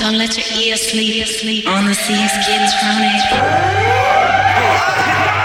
Don't let your ears sleep on the seas getting thrown at you.